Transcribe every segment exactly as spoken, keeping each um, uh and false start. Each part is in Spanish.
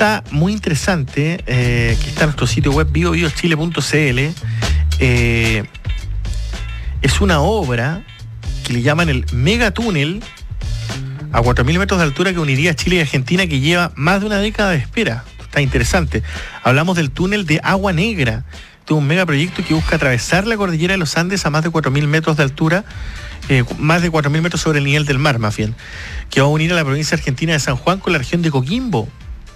nota muy interesante eh, que está en nuestro sitio web bio bio chile punto c l. Eh, es una obra que le llaman el megatúnel a cuatro mil metros de altura que uniría Chile y Argentina, que lleva más de una década de espera. Está interesante. Hablamos del túnel de Agua Negra. Este es un megaproyecto que busca atravesar la cordillera de los Andes a más de cuatro mil metros de altura, eh, más de cuatro mil metros sobre el nivel del mar, más bien, que va a unir a la provincia argentina de San Juan con la región de Coquimbo.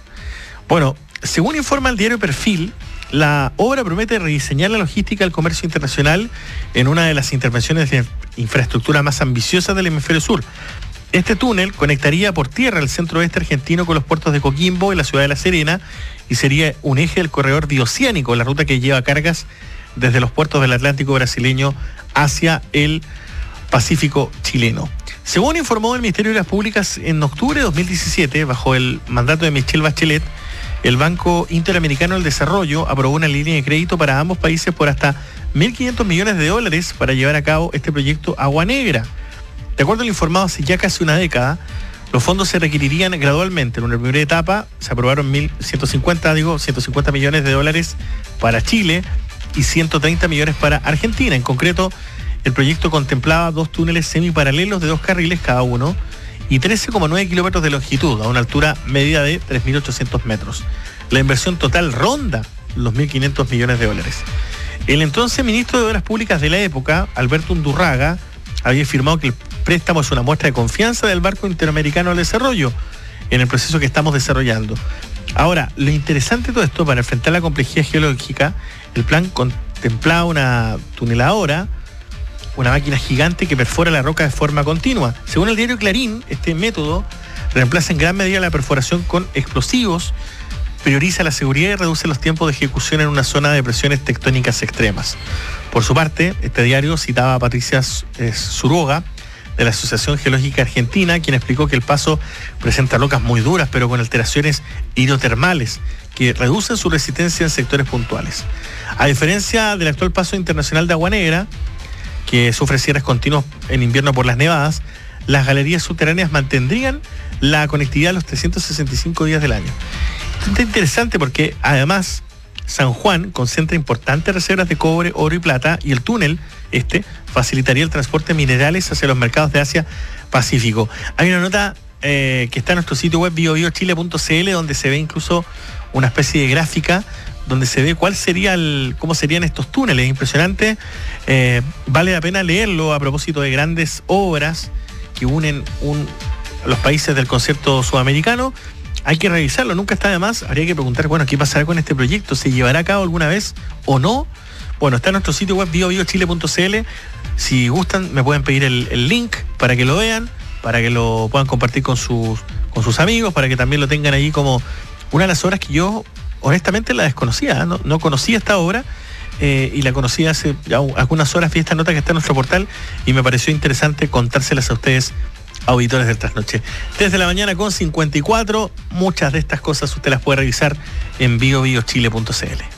Bueno, según informa el diario Perfil, la obra promete rediseñar la logística del comercio internacional en una de las intervenciones de infraestructura más ambiciosas del hemisferio sur. Este túnel conectaría por tierra el centro oeste argentino con los puertos de Coquimbo y la ciudad de La Serena y sería un eje del corredor bioceánico, la ruta que lleva cargas desde los puertos del Atlántico brasileño hacia el Pacífico chileno. Según informó el Ministerio de las Públicas, en octubre de dos mil diecisiete, bajo el mandato de Michelle Bachelet, el Banco Interamericano del Desarrollo aprobó una línea de crédito para ambos países por hasta mil quinientos millones de dólares para llevar a cabo este proyecto Agua Negra. De acuerdo al informado, hace ya casi una década, los fondos se requerirían gradualmente. En una primera etapa se aprobaron mil ciento cincuenta, digo, ciento cincuenta millones de dólares para Chile y ciento treinta millones para Argentina. En concreto, el proyecto contemplaba dos túneles semiparalelos de dos carriles cada uno y trece coma nueve kilómetros de longitud, a una altura media de tres mil ochocientos metros. La inversión total ronda los mil quinientos millones de dólares. El entonces ministro de Obras Públicas de la época, Alberto Undurraga, había afirmado que el préstamo es una muestra de confianza del Banco Interamericano del Desarrollo en el proceso que estamos desarrollando. Ahora, lo interesante de todo esto, para enfrentar la complejidad geológica, el plan contemplaba una tuneladora, una máquina gigante que perfora la roca de forma continua. Según el diario Clarín, este método reemplaza en gran medida la perforación con explosivos, prioriza la seguridad y reduce los tiempos de ejecución en una zona de presiones tectónicas extremas. Por su parte, este diario citaba a Patricia Zuroga, de la Asociación Geológica Argentina, quien explicó que el paso presenta rocas muy duras, pero con alteraciones hidrotermales que reducen su resistencia en sectores puntuales. A diferencia del actual paso internacional de Agua Negra, que sufre cierres continuos en invierno por las nevadas, las galerías subterráneas mantendrían la conectividad los trescientos sesenta y cinco días del año. Esto es interesante porque además San Juan concentra importantes reservas de cobre, oro y plata, y el túnel este facilitaría el transporte de minerales hacia los mercados de Asia Pacífico. Hay una nota eh, que está en nuestro sitio web bio bio chile punto c l, donde se ve incluso una especie de gráfica donde se ve cuál sería el, cómo serían estos túneles. Impresionante. Eh, vale la pena leerlo a propósito de grandes obras que unen un, los países del concierto sudamericano. Hay que revisarlo, nunca está de más. Habría que preguntar, bueno, ¿qué pasará con este proyecto? ¿Se llevará a cabo alguna vez o no? Bueno, está en nuestro sitio web bio bio chile punto c l. Si gustan, me pueden pedir el, el link para que lo vean, para que lo puedan compartir con sus, con sus amigos, para que también lo tengan allí como una de las obras que yo honestamente la desconocía, ¿eh? no, no conocía esta obra eh, y la conocí hace ya algunas horas. Vi esta nota que está en nuestro portal y me pareció interesante contárselas a ustedes, auditores del Trasnoche. Desde la mañana con cincuenta y cuatro, muchas de estas cosas usted las puede revisar en bio bio chile punto c l.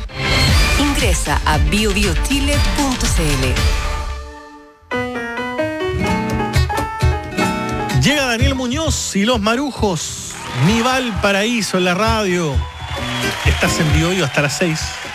Ingresa a bio bio chile punto c l. Llega Daniel Muñoz y los Marujos, Mi Valparaíso en la radio. Estás en Bio Bio hasta las seis.